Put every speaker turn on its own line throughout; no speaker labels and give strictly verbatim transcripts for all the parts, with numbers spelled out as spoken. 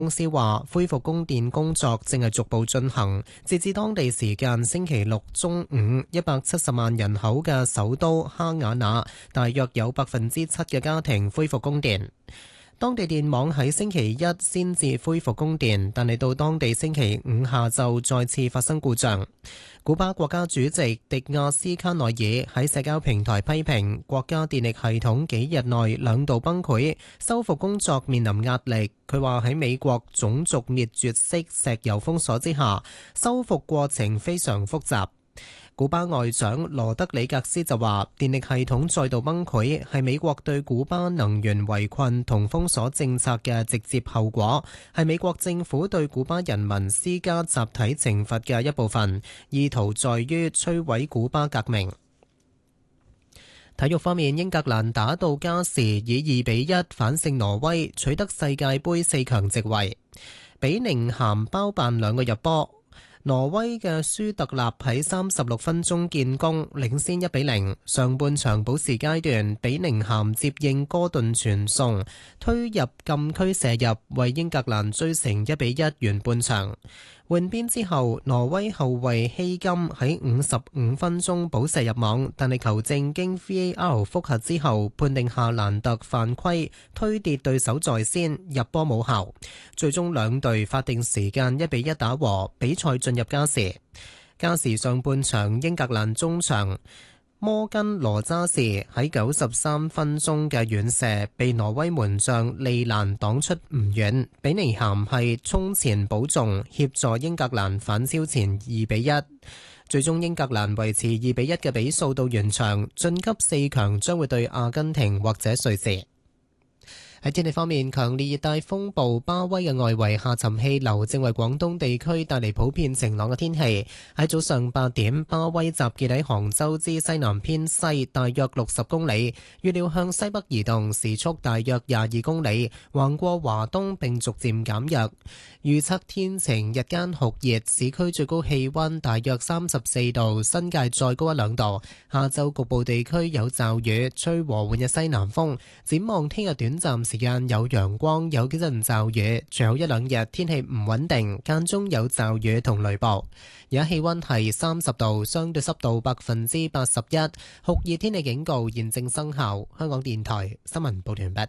公司話恢復供電工作正係逐步進行，截至當地時間星期六中午，一百七十萬人口嘅首都哈瓦那，大約有百分之七嘅家庭恢復供電。當地電網喺星期一先至恢復供電，但係到當地星期五下晝再次發生故障。古巴國家主席迪亞斯卡內爾喺社交平台批評國家電力系統幾日內兩度崩潰，修復工作面臨壓力。佢話喺美國種族滅絕式石油封鎖之下，修復過程非常複雜。古巴外長羅德里格斯就話，電力系統再度崩潰係美國對古巴能源圍困同封鎖政策嘅直接後果，係美國政府對古巴人民施加集體懲罰嘅一部分，意圖在於摧毀古巴革命。體育方面，英格蘭打到加時，以二比一反勝挪威，取得世界盃四強席位。比寧咸包辦兩個入波。挪威嘅舒特納喺三十六分鐘建功，領先一比零。上半場補時階段，比寧咸接應哥頓傳送，推入禁區射入，為英格蘭追成一比一完半場。換邊之後，挪威後衛希金喺五十五分鐘補射入網，但係球證經 V A R 複核之後判定夏蘭特犯規，推跌對手在先，入波冇效。最終兩隊法定時間一比一打和，比賽進入加時。加時上半場，英格蘭中場摩根羅渣士喺九十三分鐘嘅遠射被挪威門將利蘭擋出唔遠，比尼咸係衝前保中，協助英格蘭反超前二比一。最終英格蘭維持二比一嘅比數到完場，晉級四強將會對阿根廷或者瑞士。喺天氣方面，強烈熱帶風暴巴威嘅外圍下沉氣流正為廣東地區帶嚟普遍晴朗嘅天氣。喺早上八點，巴威集結喺杭州之西南偏西大約六十公里，預料向西北移動，時速大約廿二公里，橫過華東並逐漸減弱。預測天晴，日間酷熱，市區最高氣溫大約三十四度，新界再高一兩度。下晝局部地區有驟雨，吹和緩嘅西南風。展望聽日短暫時間有陽光，有幾陣驟雨，隨後一兩日天氣唔穩定，間中有驟雨同雷暴。而家氣溫係三十度，相對濕度百分之八十一，酷熱天氣警告現正生效。香港電台新聞報道完畢。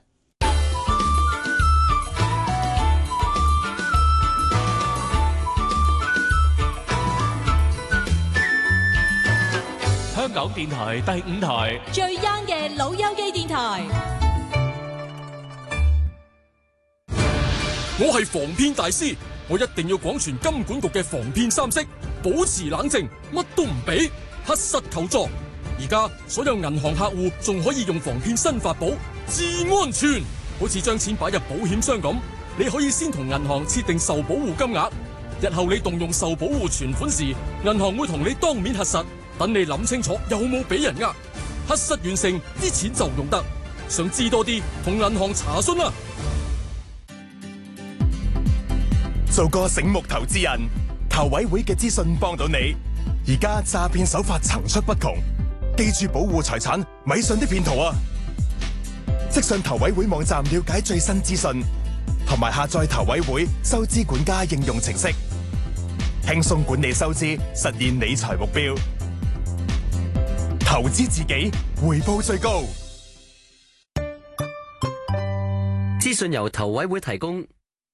香港電台第五台
最 young 嘅老友記電台。
我係防騙大師，我一定要廣傳金管局嘅防騙三式，保持冷靜，乜都唔俾，核實求助。而家所有銀行客戶仲可以用防騙新法寶至安全，好似將錢擺入保險箱咁，你可以先同銀行設定受保護金額，日後你動用受保護存款時，銀行會同你當面核實，等你諗清楚有冇俾人呃，核實完成啲錢就用得。想知多啲，同銀行查詢啦。
做個醒目投資人，投委會嘅資訊幫到你。而家詐騙手法層出不窮，記住保護財產，咪信啲騙徒啊！即上投委會網站了解最新資訊，同埋下載投委會收支管家應用程式，輕鬆管理收支，實現理財目標。投資自己，回報最高。
資訊由投委會提供。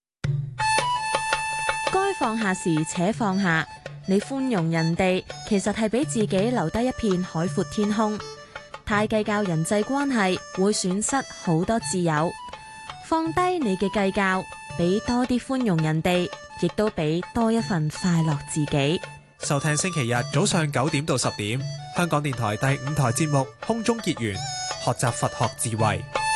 該放下時且放下，你寬容人哋，其實係俾自己留低一片海闊天空。太計較人際關係，會損失好多自由。放低你嘅計較，俾多啲寬容人哋，亦都俾多一份快樂自己。
收聽星期日早上九點到十點，香港電台第五台節目《空中結緣》，學習佛學智慧。